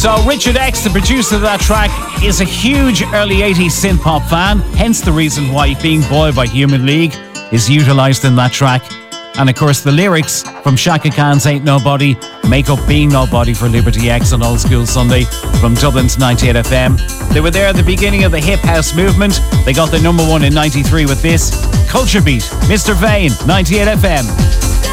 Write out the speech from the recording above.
So Richard X, the producer of that track, is a huge early 80s synth-pop fan, hence the reason why Being Boy by Human League is utilised in that track. And of course the lyrics from Shaka Khan's Ain't Nobody make up Being Nobody for Liberty X on Old School Sunday from Dublin's 98 FM. They were there at the beginning of the hip house movement. They got the number one in 93 with this, Culture Beat, Mr. Vane, 98 FM.